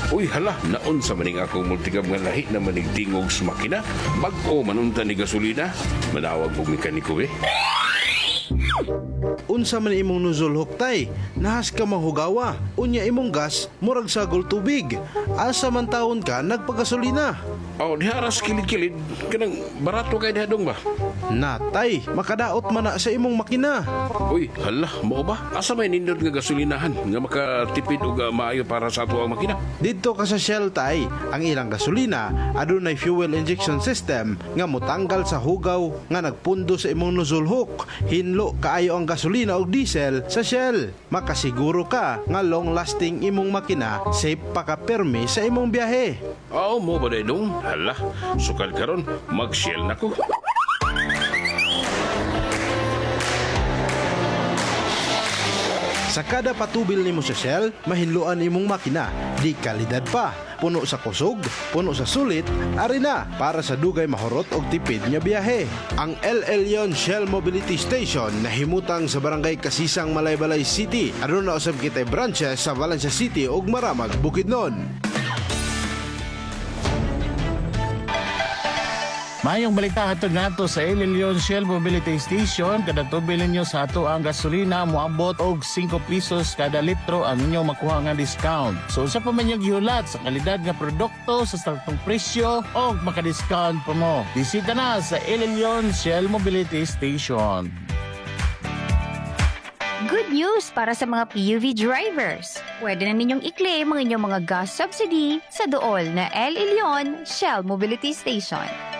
Uy hala, naon sa maning akong multigam nga lahi na maning tingog sa makina. Bag-o manunta ni gasolina. Manawag og mekaniko eh. Unsa man imong nuzul huktay, nahas ka mahugawa. Unya imong gas, murag sagol tubig. Asa man taon ka nagpagasolina. Oh, diharas kilid-kilid. Kanang barato kay dihadong ba? Natay, makadaot man na sa imong makina. Uy, hala, mo ba? Asa may nindot nga gasolinahan nga makatipid og maayo para sa ato ang makina? Dito ka sa Shell tay, ang ilang gasolina adunay fuel injection system nga motanggal sa hugaw nga nagpundo sa imong nozzle hook. Hinlo kaayo ang gasolina og diesel sa Shell. Makasiguro ka nga long lasting imong makina, safe pa ka permi sa imong biyahe. Oh, mo ba dong? Hala, sukad karon mag-Shell na ko. Sa kada patubil nimo sa Shell, mahinluan imong makina. Di kalidad pa, puno sa kusog, puno sa sulit, ari na para sa dugay mahurot og tipid nga biyahe. Ang El Elyon Shell Mobility Station nahimutang sa barangay Kasisang, Malaybalay City. Aduna usab kitay branches sa Valencia City ug Maramag, Bukidnon. Mayong balita hatod nato sa El Elyon Shell Mobility Station. Kada tubil ninyo sa ato ang gasolina moabot og 5 pesos kada litro ang inyong makuha nga discount. So sa pa man yung gihulat sa kalidad nga produkto sa saktong presyo og maka-discount pa mo. Bisita na sa El Elyon Shell Mobility Station. Good news para sa mga PUV drivers. Pwede na ninyong i-claim ang inyong mga gas subsidy sa dool na El Elyon Shell Mobility Station.